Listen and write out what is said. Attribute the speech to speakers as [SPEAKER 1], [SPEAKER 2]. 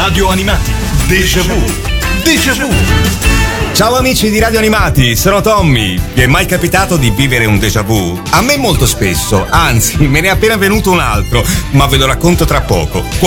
[SPEAKER 1] Radio Animati. Déjà vu. Déjà vu.
[SPEAKER 2] Ciao amici di Radio Animati, sono Tommy. Vi è mai capitato di vivere un déjà vu? A me molto spesso, anzi me ne è appena venuto un altro, ma ve lo racconto tra poco.